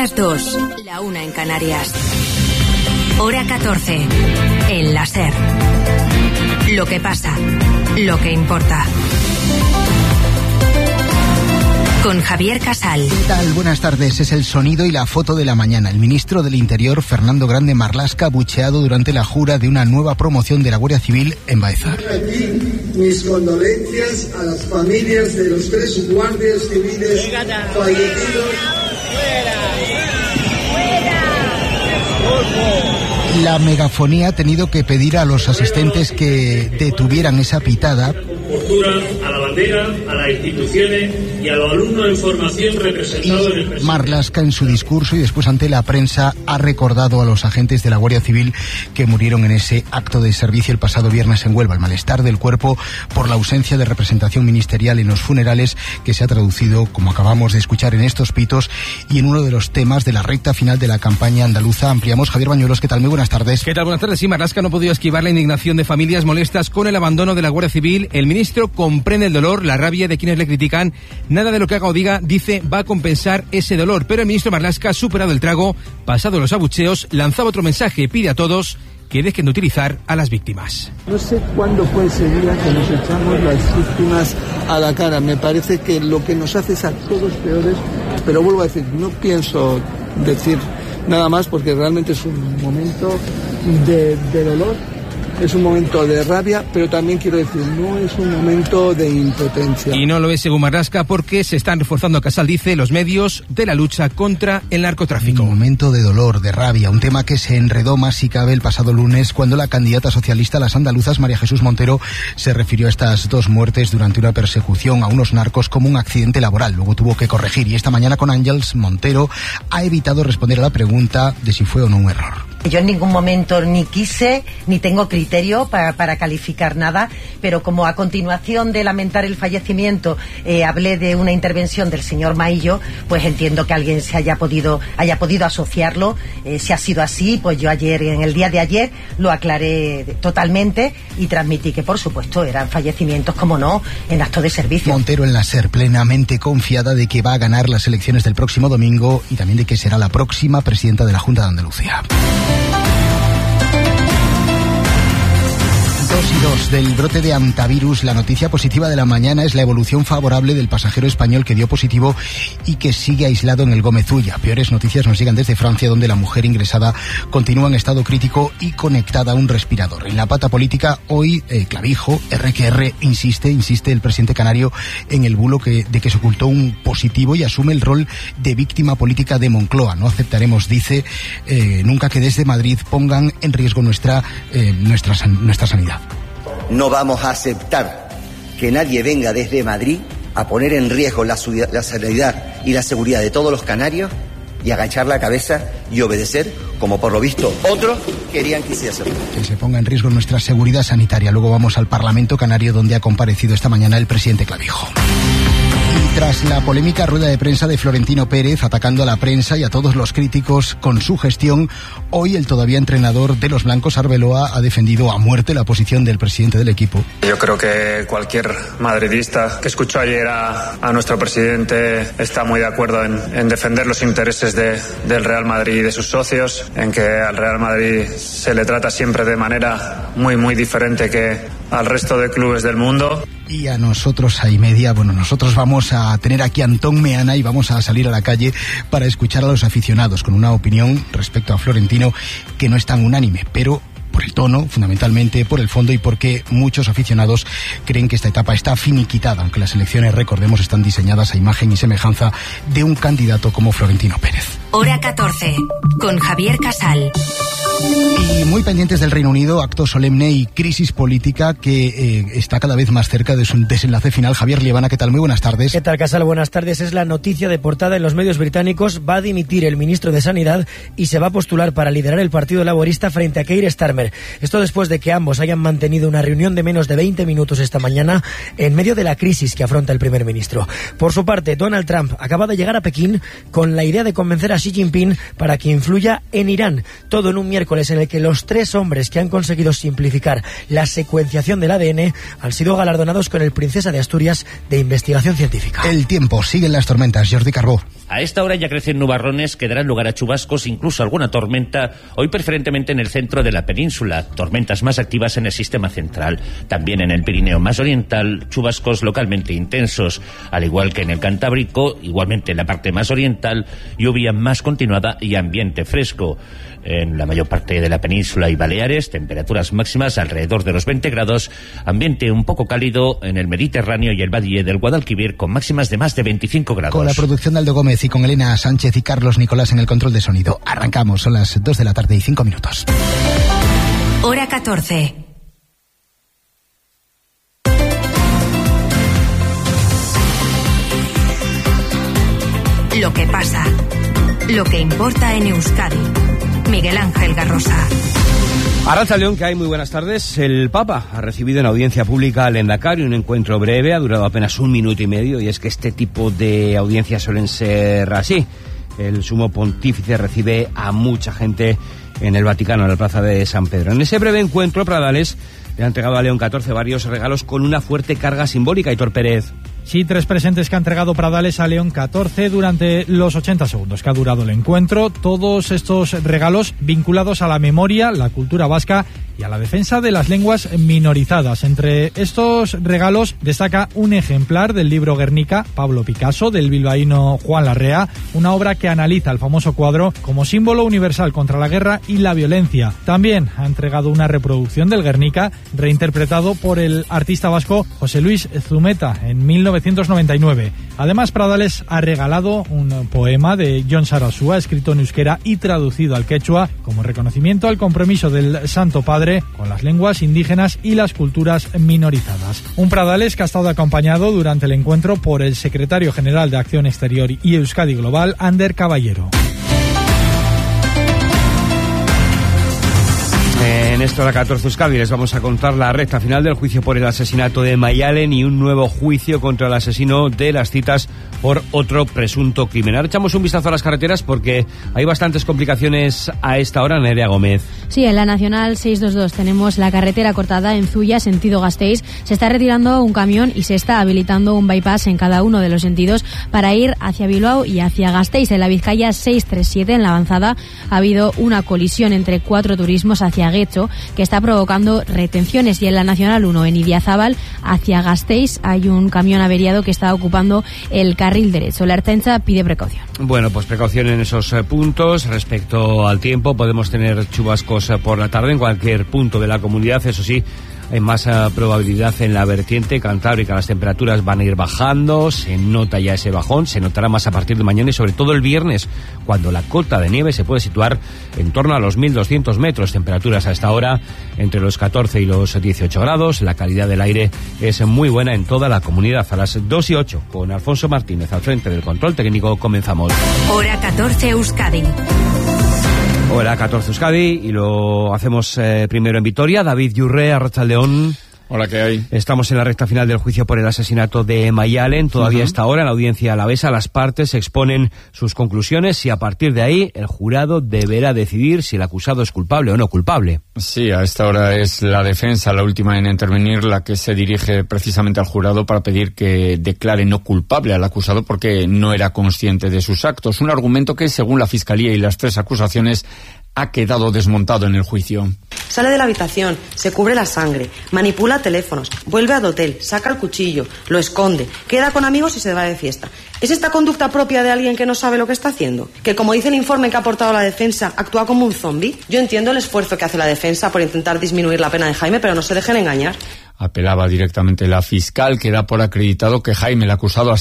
las 2, la 1 en Canarias. Hora 14, en la SER. Lo que pasa, lo que importa. Con Javier Casal. ¿Qué tal? Buenas tardes. Es el sonido y la foto de la mañana. El ministro del Interior, Fernando Grande Marlaska, bucheado durante la jura de una nueva promoción de la Guardia Civil en Baeza. Aquí mis condolencias a las familias de los 3 guardias civiles fallecidos. La megafonía ha tenido que pedir a los asistentes que detuvieran esa pitada. A la bandera, a las instituciones y a los alumnos en formación representados en el presidente. Marlaska, en su discurso y después ante la prensa, ha recordado a los agentes de la Guardia Civil que murieron en ese acto de servicio el pasado viernes en Huelva. El malestar del cuerpo por la ausencia de representación ministerial en los funerales, que se ha traducido, como acabamos de escuchar, en estos pitos y en uno de los temas de la recta final de la campaña andaluza. Ampliamos. Javier Bañuelos, ¿qué tal? Muy buenas tardes. ¿Qué tal? Buenas tardes. Sí, Marlaska no ha podido esquivar la indignación de familias molestas con el abandono de la Guardia Civil. El ministro comprende el dolor, la rabia de quienes le critican. Nada de lo que haga o diga, dice, va a compensar ese dolor. Pero el ministro Marlaska, superado el trago, pasado los abucheos, lanzaba otro mensaje. Pide a todos que dejen de utilizar a las víctimas. No sé cuándo fue ese día que nos echamos las víctimas a la cara. Me parece que lo que nos hace es a todos peores. Pero vuelvo a decir, no pienso decir nada más porque realmente es un momento de dolor. Es un momento de rabia, pero también quiero decir, no es un momento de impotencia. Y no lo es según Marlaska porque se están reforzando, Casal dice, los medios de la lucha contra el narcotráfico. Un momento de dolor, de rabia, un tema que se enredó más si cabe el pasado lunes cuando la candidata socialista a las andaluzas, María Jesús Montero, se refirió a estas 2 muertes durante una persecución a unos narcos como un accidente laboral. Luego tuvo que corregir y esta mañana con Ángels Montero ha evitado responder a la pregunta de si fue o no un error. Yo en ningún momento ni quise, ni tengo criterio para calificar nada, pero como a continuación de lamentar el fallecimiento hablé de una intervención del señor Maillo, pues entiendo que alguien se haya podido asociarlo. Si ha sido así, pues yo en el día de ayer, lo aclaré totalmente y transmití que, por supuesto, eran fallecimientos, como no, en acto de servicio. Montero en la SER, plenamente confiada de que va a ganar las elecciones del próximo domingo y también de que será la próxima presidenta de la Junta de Andalucía. 2 del brote de hantavirus. La noticia positiva de la mañana es la evolución favorable del pasajero español que dio positivo y que sigue aislado en el Gómez Ulla. Peores noticias nos llegan desde Francia, donde la mujer ingresada continúa en estado crítico y conectada a un respirador. En la pata política, hoy Clavijo, insiste el presidente canario en el bulo de que se ocultó un positivo y asume el rol de víctima política de Moncloa. No aceptaremos, dice, nunca que desde Madrid pongan en riesgo nuestra sanidad. No vamos a aceptar que nadie venga desde Madrid a poner en riesgo la sanidad y la seguridad de todos los canarios y agachar la cabeza y obedecer, como por lo visto otros querían que se hacerlo. Que se ponga en riesgo nuestra seguridad sanitaria. Luego vamos al Parlamento Canario, donde ha comparecido esta mañana el presidente Clavijo. Y tras la polémica rueda de prensa de Florentino Pérez atacando a la prensa y a todos los críticos con su gestión, hoy el todavía entrenador de los blancos, Arbeloa, ha defendido a muerte la posición del presidente del equipo. Yo creo que cualquier madridista que escuchó ayer a nuestro presidente está muy de acuerdo en defender los intereses del Real Madrid y de sus socios, en que al Real Madrid se le trata siempre de manera muy, muy diferente que al resto de clubes del mundo. Y a nosotros, a Y-Media, nosotros vamos a tener aquí a Antón Meana y vamos a salir a la calle para escuchar a los aficionados con una opinión respecto a Florentino que no es tan unánime, pero por el tono, fundamentalmente por el fondo y porque muchos aficionados creen que esta etapa está finiquitada, aunque las elecciones, recordemos, están diseñadas a imagen y semejanza de un candidato como Florentino Pérez. Hora 14, con Javier Casal. Y muy pendientes del Reino Unido, acto solemne y crisis política que está cada vez más cerca de su desenlace final. Javier Liebana, ¿qué tal? Muy buenas tardes. ¿Qué tal, Casal? Buenas tardes. Es la noticia de portada en los medios británicos. Va a dimitir el ministro de Sanidad y se va a postular para liderar el Partido Laborista frente a Keir Starmer. Esto después de que ambos hayan mantenido una reunión de menos de 20 minutos esta mañana en medio de la crisis que afronta el primer ministro. Por su parte, Donald Trump acaba de llegar a Pekín con la idea de convencer a Xi Jinping para que influya en Irán. Todo en un miércoles miércoles, en el que los 3 hombres que han conseguido simplificar la secuenciación del ADN han sido galardonados con el Princesa de Asturias de Investigación Científica. El tiempo, siguen las tormentas. Jordi Carbó. A esta hora ya crecen nubarrones que darán lugar a chubascos, incluso alguna tormenta, hoy preferentemente en el centro de la península, tormentas más activas en el sistema central. También en el Pirineo más oriental, chubascos localmente intensos, al igual que en el Cantábrico, igualmente en la parte más oriental, lluvia más continuada y ambiente fresco. En la mayor parte de la península y Baleares, temperaturas máximas alrededor de los 20 grados, ambiente un poco cálido en el Mediterráneo y el Valle del Guadalquivir, con máximas de más de 25 grados. Con la producción de Aldo Gómez y con Elena Sánchez y Carlos Nicolás en el control de sonido. Arrancamos, son las 2 de la tarde y 5 minutos. Hora 14. Lo que pasa, lo que importa en Euskadi. Miguel Ángel Garrosa. Arratsaldeon, que hay muy buenas tardes. El Papa ha recibido en audiencia pública al Lehendakari, un encuentro breve, ha durado apenas 1 minuto y medio, y es que este tipo de audiencias suelen ser así. El sumo pontífice recibe a mucha gente en el Vaticano, en la plaza de San Pedro. En ese breve encuentro, Pradales le ha entregado a León XIV varios regalos con una fuerte carga simbólica. Aitor Pérez. Sí, 3 presentes que ha entregado Pradales a León XIV durante los 80 segundos que ha durado el encuentro. Todos estos regalos vinculados a la memoria, la cultura vasca y a la defensa de las lenguas minorizadas. Entre estos regalos destaca un ejemplar del libro Guernica, Pablo Picasso, del bilbaíno Juan Larrea, una obra que analiza el famoso cuadro como símbolo universal contra la guerra y la violencia. También ha entregado una reproducción del Guernica, reinterpretado por el artista vasco José Luis Zumeta en 1999. Además, Pradales ha regalado un poema de Jon Sarasua, escrito en euskera y traducido al quechua, como reconocimiento al compromiso del Santo Padre con las lenguas indígenas y las culturas minorizadas. Un Pradales que ha estado acompañado durante el encuentro por el secretario general de Acción Exterior y Euskadi Global, Ander Caballero. En esto Hora 14 Euskadi les vamos a contar la recta final del juicio por el asesinato de Mayalen y un nuevo juicio contra el asesino de Las Citas por otro presunto crimen. Ahora echamos un vistazo a las carreteras porque hay bastantes complicaciones a esta hora. Nerea Gómez. Sí, en la Nacional 622 tenemos la carretera cortada en Zuya, sentido Gasteiz. Se está retirando un camión y se está habilitando un bypass en cada uno de los sentidos para ir hacia Bilbao y hacia Gasteiz. En la Vizcaya 637, en la avanzada, ha habido una colisión entre 4 turismos hacia Guecho, que está provocando retenciones, y en la Nacional 1 en Idiazábal hacia Gasteiz hay un camión averiado que está ocupando el carril derecho. La Ertzaintza pide precaución. Bueno, pues precaución en esos puntos. Respecto al tiempo, podemos tener chubascos por la tarde en cualquier punto de la comunidad. Eso sí, hay más probabilidad en la vertiente cantábrica. Las temperaturas van a ir bajando, se nota ya ese bajón, se notará más a partir de mañana y sobre todo el viernes, cuando la cota de nieve se puede situar en torno a los 1.200 metros. Temperaturas a esta hora entre los 14 y los 18 grados. La calidad del aire es muy buena en toda la comunidad. A las 2:08, con Alfonso Martínez al frente del control técnico, comenzamos. Hora 14 Euskadi. Hora 14 Euskadi, y lo hacemos primero en Vitoria. David Yurre, arratsaldeon. Hola, ¿qué hay? Estamos en la recta final del juicio por el asesinato de Mayalen. Todavía a esta hora, en la audiencia alavesa, las partes exponen sus conclusiones y a partir de ahí el jurado deberá decidir si el acusado es culpable o no culpable. Sí, a esta hora es la defensa la última en intervenir, la que se dirige precisamente al jurado para pedir que declare no culpable al acusado porque no era consciente de sus actos. Un argumento que, según la Fiscalía y las 3 acusaciones, ha quedado desmontado en el juicio. Sale de la habitación, se cubre la sangre, manipula teléfonos, vuelve al hotel, saca el cuchillo, lo esconde, queda con amigos y se va de fiesta. ¿Es esta conducta propia de alguien que no sabe lo que está haciendo? Que, como dice el informe que ha aportado la defensa, actúa como un zombi. Yo entiendo el esfuerzo que hace la defensa por intentar disminuir la pena de Jaime, pero no se dejen engañar. Apelaba directamente la fiscal, que da por acreditado que Jaime, el acusado, ha